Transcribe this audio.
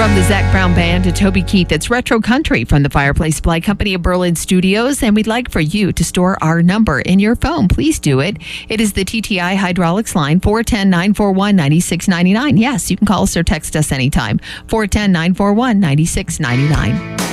From the Zach Brown Band to Toby Keith, it's Retro Country from the Fireplace Supply Company of Berlin Studios, and we'd like for you to store our number in your phone. Please do it. It is the TTI Hydraulics line, 410-941-9699. Yes, you can call us or text us anytime, 410-941-9699.